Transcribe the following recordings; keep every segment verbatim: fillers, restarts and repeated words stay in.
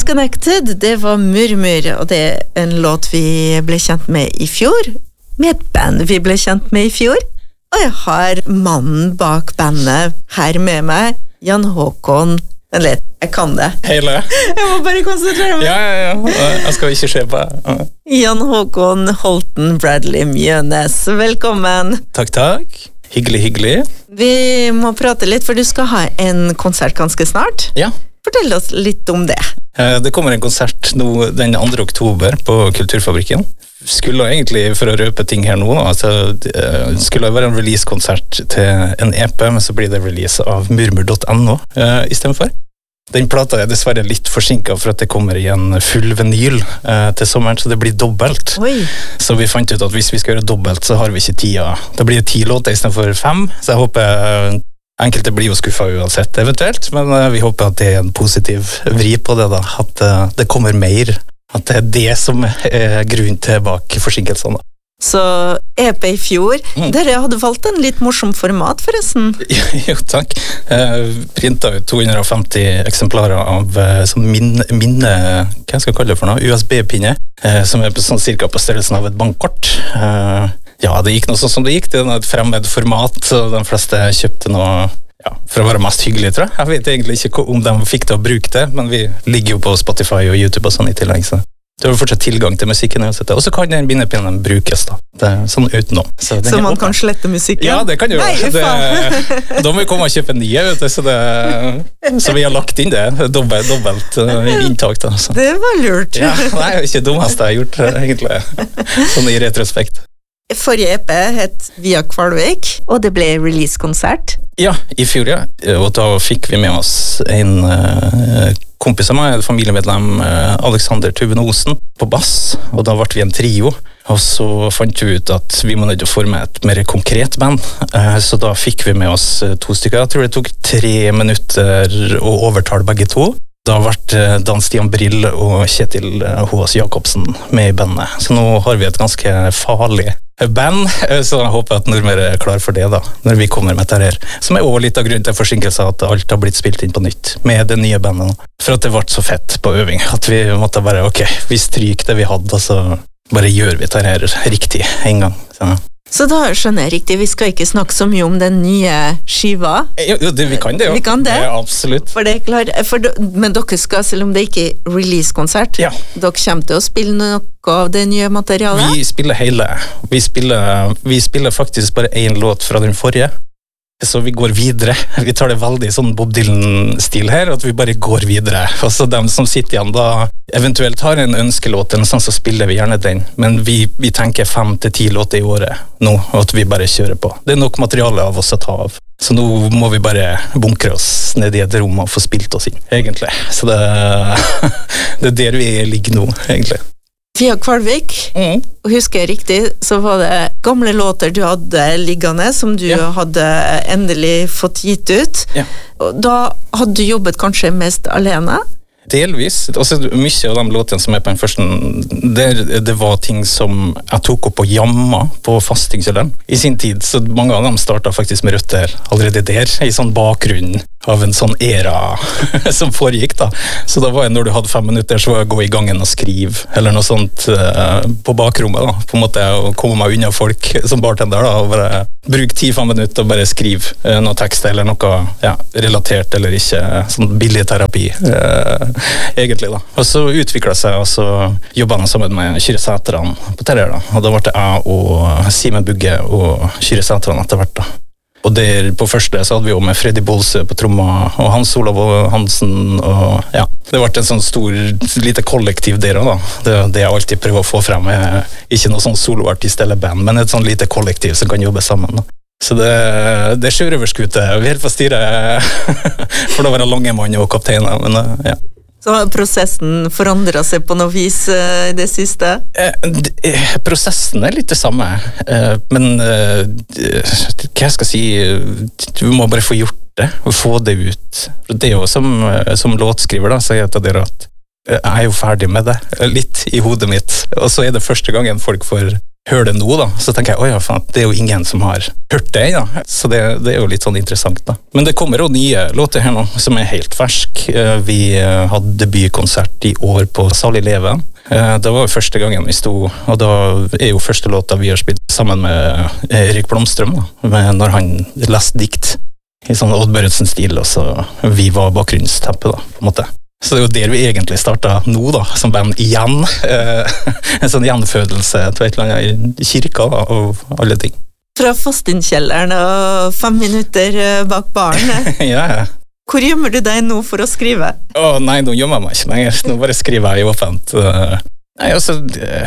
Disconnected, det var Murmur, og det er en låt vi ble kjent med i fjor, med et band vi ble kjent med i fjor, og jeg har mannen bak bandet her med meg, Jan Håkon. Vent litt, jeg kan det. Hele. Jeg må bare konsentrere meg. Ja, ja, ja. Jeg skal ikke se på. Ja. Jan Håkon Holten Bradley Mjønes, velkommen. Takk, takk. Hyggelig, hyggelig. Vi må prate litt, for du skal ha en konsert ganske snart. Ja. Fortell oss litt om det. Det kommer en konsert nå den andre oktober på Kulturfabrikken. Skulle egentlig, for å røpe ting her nå, altså, skulle det være en release-konsert til en E P, men så blir det release av murmur punktum no uh, i stedet for. Den plata er dessverre litt forsinket for at det kommer i en full vinyl uh, til sommeren, så det blir dobbelt. Oi. Så vi fant ut at hvis vi skal gjøre dobbelt, så har vi ikke tida. Da blir det ti låter i stedet for fem, så jeg håper uh, enkelte blir jo skuffet uansett eventuelt, men uh, vi håper at det er en positiv vri på det da, at uh, det kommer mer. At det er det som er grunnen til bak forsinkelsene. Så E P i fjor, mm. Dere hadde valgt en litt morsom format forresten. Jo, takk. Jeg printet ut to hundre og femti eksemplarer av sånn minne, minne, hva skal jeg kalle det for noe, U S B-pinne, som er på, sånn cirka på størrelsen av et bankkort. Ja, det gikk noe sånn som det gikk, det er et fremmed format, og de fleste kjøpte noe. Ja, for å være mest hyggelig, tror jeg. Jeg vet egentlig ikke om de fikk til å bruke det, men vi ligger jo på Spotify og YouTube og sånn i tillegg, så det var fortsatt tilgang til musikken uansett. Og så kan den bindepinnen brukes da, det er sånn utenom. Så, så man kan slette musikken? Ja, det kan jo. Nei, det, da må vi komme og kjøpe nye, vet du, så, det, så vi har lagt inn det, dobbelt, dobbelt uh, inntak da. Så. Det var lurt. Ja, nei, det er ikke dummest jeg har gjort, egentlig, sånn i retrospekt. Forrige E P het Via Kvalvik, og det ble release-konsert. Ja, i fjor, ja. Og da fikk vi med oss en uh, kompis av meg, et familiemedlem, uh, Alexander Tuben Osen, på bass, og da ble vi en trio. Og så fant vi ut at vi må nødt til å forme et mer konkret band, uh, så da fikk vi med oss to stykker. Jeg tror det tok tre minutter å overtale begge to. Da ble uh, Dan Stian Brill og Kjetil H S Jakobsen med i bandet. Så nå har vi et ganske farlig band, så jeg håper at Nordmer er klar for det da, når vi kommer med dette her. Som er også litt av grunnen til forsinkelser, at alt har blitt spilt inn på nytt med det nye bandet. For at det ble så fett på øving, at vi måtte bare, ok, vi stryker det vi hadde, og så bare gjør vi dette her riktig en gang. Så. Så da skjønner jeg riktig, vi skal ikke snakke så mye om den nye skiva. Jo, jo det, vi kan det jo. Vi kan det. Ja, absolutt. For det er klar, for, men dere skal, selv om det ikke er release-konsert, ja. Dere kommer til å spille noe av det nye materialet? Vi spiller hele. Vi spiller, vi spiller faktisk bare en låt fra den forrige. Så vi går videre. Vi tar det veldig sånn Bob Dylan-stil her, at vi bare går videre. Og så dem som sitter igjen da eventuelt har en ønskelåt, eller sånn, så spiller vi gjerne den. Men vi, vi tenker fem til ti låter i året nå, og at vi bare kjører på. Det er nok materiale av oss å ta av. Så nå må vi bare bunkre oss ned i et rom og få spilt oss inn, egentlig. Så det, det er der vi ligger nå, egentlig. Via Kvalvik, mm. og husker jeg riktig, så var det gamle låter du hadde liggende, som du ja. Hadde endelig fått gitt ut. Ja. Og da hadde du jobbet kanskje mest alene? Delvis. Altså, mye av de låtene som er på den første, det, det var ting som jeg tok opp og jamma på fastingskjelleren i sin tid, så mange av dem startet faktisk med røtter allerede der, i sånn bakgrunn av en sånn era som foregikk da. Så da var jeg, når du hadde fem minutter, så var jeg å gå i gangen og skrive, eller noe sånt uh, på bakrommet da, på en måte å komme meg unna folk som bartender da, og bare bruke ti-fem minutter og bare skrive uh, noe tekst eller noe ja, relatert eller ikke, sånn billig terapi uh, egentlig da. Og så utviklet jeg seg, og så jobbet jeg sammen med Kyrre Sætran på Terror da, og da ble det jeg og Simen Bugge og Kyrre Sætran etter hvert da. Og der på første så hadde vi jo med Freddy Bolsø på tromma, og Hans Olav Hansen, og ja, det ble en sånn stor, lite kollektiv der da. Det er det jeg alltid prøver å få frem, er ikke noe sånn soloartist eller band, men et sånn lite kollektiv som kan jobbe sammen da. Så det, det er sjørøverskute, vi er helt på styret, for da var det Langemann og kapteiner, men ja. Så har prosessen forandret seg på noe vis i det siste? Eh, prosessen er litt det samme, eh, men eh, hva jeg skal si, du må bare få gjort det, og få det ut. Det er jo som, som låtskriver da, så jeg til dere at jeg er jo ferdig med det, litt i hodet mitt, og så er det første gangen folk får hører det nå, da, så tenker jeg, åja, faen, det er jo ingen som har hørt det, da. Så det, det er jo litt sånn interessant, da. Men det kommer jo nye låter her nå, som er helt fersk. Vi hadde debutkonsert i år på Salig Leve. Det var jo første gangen vi sto, og da er jo første låta vi har spilt sammen med Erik Blomstrøm, da, med når han leste dikt i sånn Odd Børretzen-stil, og så vi var bakgrunnsteppet, da, på en måte. Så det er jo der vi egentlig startet nå, da, som band igjen. En sånn gjenfødelse til et eller annet i kirka, da, og alle ting. Fra Fostinkjelleren og fem minutter bak baren. Ja, ja. Hvor gjemmer du deg nå for å skrive? Å, nei, nå gjemmer jeg meg ikke lenger. Nå bare skriver jeg i åpent. Nei, altså,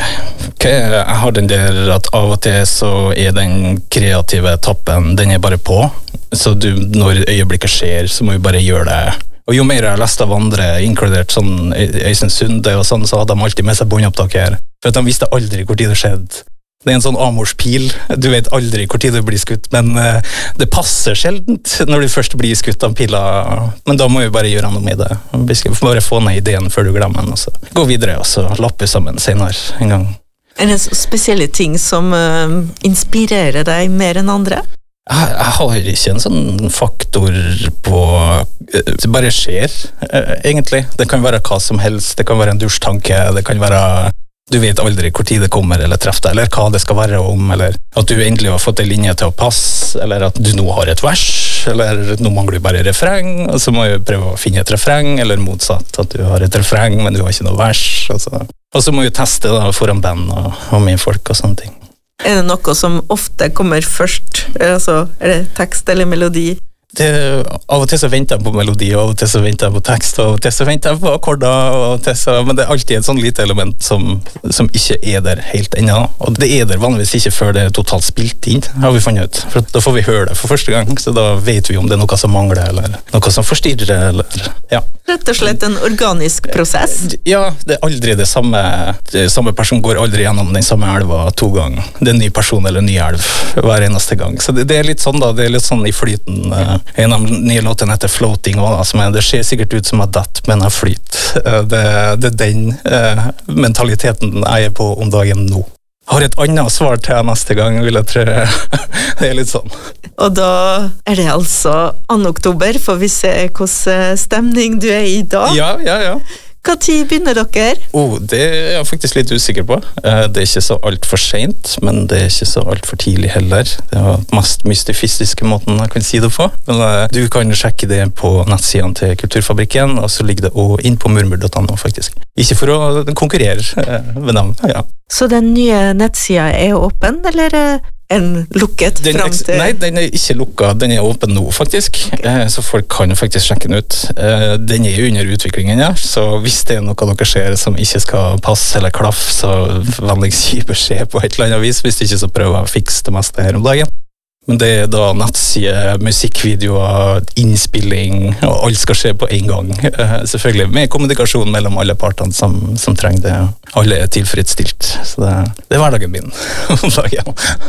okay, jeg har den der at av og til så er den kreative tappen, den er bare på. Så du, når øyeblikket skjer, så må vi bare gjøre det. Og jo mer jeg har lest av andre, inkludert sånn Øystein Sunde og sånn, så hadde de alltid med seg båndopptak her. For at de visste aldri hvor tid det skjedde. Det er en sånn amorspil. Du vet aldri hvor tid du blir skutt, men uh, det passer sjeldent når du først blir skutt av pila. Men da må vi bare gjøre noe med det. Vi skal bare få ned ideen før du glemmer den, og så gå videre, og så lappe sammen senere en gang. Er det spesielle ting som uh, inspirerer deg mer enn andre? Jeg, jeg har ikke en sånn faktor på det bare skjer, egentlig. Det kan være hva som helst, det kan være en dusjtanke, det kan være du vet aldri hvor tid det kommer eller treffer deg, eller hva det skal være om, eller at du endelig har fått en linje til å passe, eller at du nå har et vers, eller nå mangler du bare refreng, og så må du prøve å finne et refreng, eller motsatt, at du har et refreng, men du har ikke noe vers, og så, og så må du teste da, foran band og, og med folk og sånne ting. Er det noe som ofte kommer først? Altså, er det tekst eller melodi? Det, av og til så venter jeg på melodi, og av og til så venter jeg på tekst, og av og til så venter jeg på akkorder, og av og til så, men det er alltid et sånn lite element som, som ikke er der helt ennå, og det er der vanligvis ikke før det er totalt spilt inn, har vi funnet ut, for da får vi høre det for første gang, så da vet vi om det er noe som mangler, eller noe som forstyrrer, eller, ja. Rett og slett en organisk prosess? Ja, det er aldri det samme, det samme person går aldri gjennom den samme elva to ganger, det er en ny person eller en ny elv hver eneste gang, så det, det er litt sånn da, det er litt sånn i flyten. En av de nye låtene heter Floating også, som er, det ser sikkert ut som at datt, men jeg flyter. Det, det er den uh, mentaliteten jeg er på om dagen nå. Jeg har et annet svar til neste gang, vil jeg tro. Det er litt sånn. Og da er det altså andre oktober, får vi se hvordan stemning du er i da. Ja, ja, ja. Hva tid begynner dere? Oh, det er jeg faktisk litt usikker på. Det er ikke så alt for sent, men det er ikke så alt for tidlig heller. Det er den mest mystifistiske måten jeg kan si det på. Men du kan sjekke det på nettsiden til Kulturfabrikken, og så ligger det også inn på murmur punktum no faktisk. Ikke for å konkurrere med dem, ja. Så den nye nettsiden er åpen, eller en lukket den, frem til? Nei, den er ikke lukket, den er åpen nå faktisk, okay. Så folk kan faktisk sjekke den ut. Den er jo under utviklingen, ja, så hvis det er noe dere ser som ikke skal passe eller klaffe, så vennligst gi beskjed på et eller annet vis, hvis ikke så prøver jeg å fikse det meste her om dagen. Men det er da nettside, musikkvideoer, innspilling, og alt skal skje på en gang. Selvfølgelig med kommunikasjon mellom alle partene som, som trenger det. Alle er tilfredsstilt, så det, det er hverdagen min om dagen.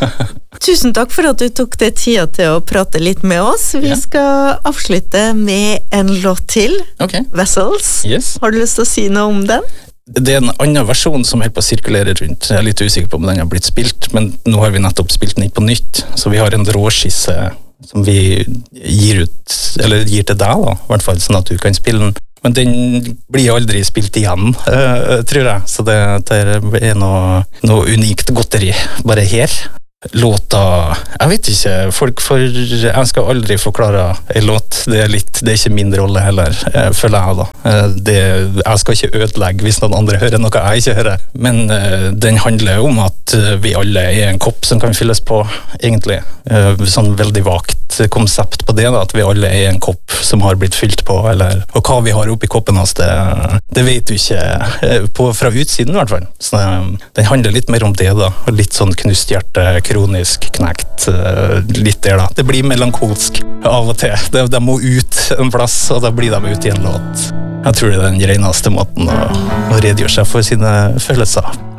Tusen takk for at du tok deg tida til å prate litt med oss. Vi yeah. skal avslutte med en låt til, okay. Vessels. Yes. Har du lyst til å si noe om den? Det er en annen versjon som helt på å sirkulere rundt. Jeg er litt usikker på om den har blitt spilt, men nå har vi nettopp spilt den ikke på nytt, så vi har en råskisse som vi gir ut, eller gir til deg da, i hvert fall, sånn at du kan spille den. Men den blir aldri spilt igjen, uh, tror jeg, så det, det er noe, noe unikt godteri bare her. Låta, jeg vet ikke, folk for, jeg skal aldri forklare en låt, det er litt, det er ikke min rolle heller, føler jeg da. Det, jeg skal ikke ødelegge hvis noen andre hører noe jeg ikke hører, men uh, den handler om at vi alle er en kopp som kan fylles på, egentlig. Uh, sånn veldig vagt konsept på det da, at vi alle er en kopp som har blitt fylt på, eller, og hva vi har oppi koppen hans, det, det vet du ikke, uh, på, fra utsiden i hvert fall. Så uh, den handler litt mer om det da, og litt sånn knusthjerte, kronisk knekt, litt der da. Det blir melankolsk av og til. De, de må ut en plass, og da blir de ut i en låt. Jeg tror det er den reneste måten å, å redegjøre seg for sine følelser.